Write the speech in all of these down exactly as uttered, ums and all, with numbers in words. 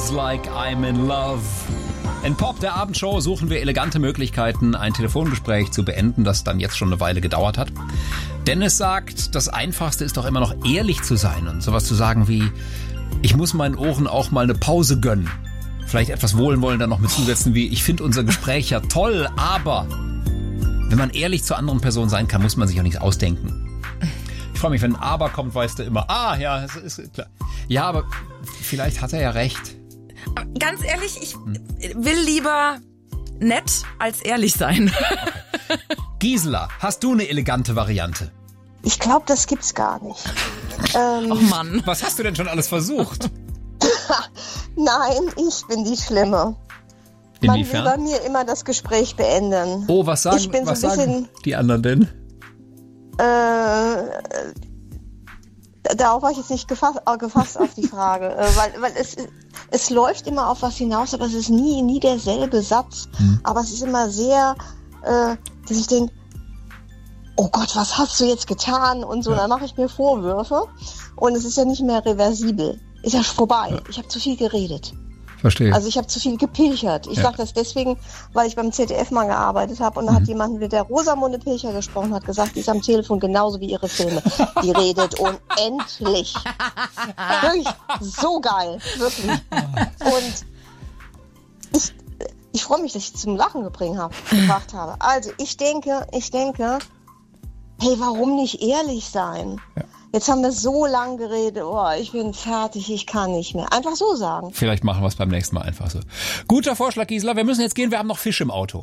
Feels Like I'm in Love. In Pop, der Abendshow, suchen wir elegante Möglichkeiten, ein Telefongespräch zu beenden, das dann jetzt schon eine Weile gedauert hat. Dennis sagt, das Einfachste ist doch immer noch ehrlich zu sein und sowas zu sagen wie, ich muss meinen Ohren auch mal eine Pause gönnen. Vielleicht etwas wohlwollender noch mit zusetzen wie, ich finde unser Gespräch ja toll, aber wenn man ehrlich zur anderen Person sein kann, muss man sich auch nichts ausdenken. Ich freue mich, wenn ein Aber kommt, weißt du immer, ah, ja, das ist klar. Ja, aber vielleicht hat er ja recht. Ganz ehrlich, ich will lieber nett als ehrlich sein. Okay. Gisela, hast du eine elegante Variante? Ich glaube, das gibt's gar nicht. ähm, Oh Mann. Was hast du denn schon alles versucht? Nein, ich bin die Schlimme. Inwiefern? Man will bei mir immer das Gespräch beenden. Oh, was sagen, ich bin was so ein bisschen, sagen die anderen denn? Äh, darauf war ich jetzt nicht gefasst, äh, gefasst auf die Frage, äh, weil, weil es, es läuft immer auf was hinaus, aber es ist nie, nie derselbe Satz. Hm. Aber es ist immer sehr, äh, dass ich denke, oh Gott, was hast du jetzt getan? Und so, ja. Dann mache ich mir Vorwürfe und es ist ja nicht mehr reversibel. Ist ja vorbei. Ja. Ich habe zu viel geredet. Verstehe. Also ich habe zu viel gepilchert. Ich ja. sage das deswegen, weil ich beim Z D F mal gearbeitet habe und da mhm. hat jemand mit der Rosamunde Pilcher gesprochen, hat gesagt, die ist am Telefon genauso wie ihre Filme. Die redet unendlich. Wirklich so geil. Wirklich. Und ich, ich freue mich, dass ich zum Lachen gebracht habe, gebracht habe. Also ich denke, ich denke, hey, warum nicht ehrlich sein? Ja. Jetzt haben wir so lang geredet, oh, ich bin fertig, ich kann nicht mehr. Einfach so sagen. Vielleicht machen wir es beim nächsten Mal einfach so. Guter Vorschlag, Gisela. Wir müssen jetzt gehen, wir haben noch Fisch im Auto.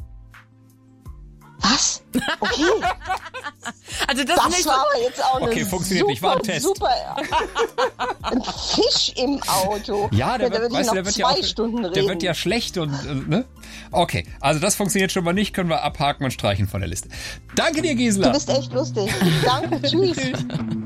Was? Okay. Also das, das nicht war aber jetzt auch okay, eine funktioniert super, nicht, war ein Test. Super. Ein Fisch im Auto. Ja, der ja, wird, weißt du, der wird ja auch, der wird ja schlecht und, ne? Okay, also das funktioniert schon mal nicht, können wir abhaken und streichen von der Liste. Danke dir, Gisela. Du bist echt lustig. Danke, tschüss.